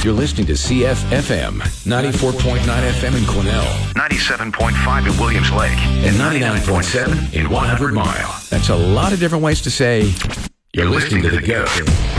You're listening to CFFM, 94.9 FM in Quesnel, 97.5 in Williams Lake, and 99.7 in 100 Mile. That's a lot of different ways to say you're listening to The Go.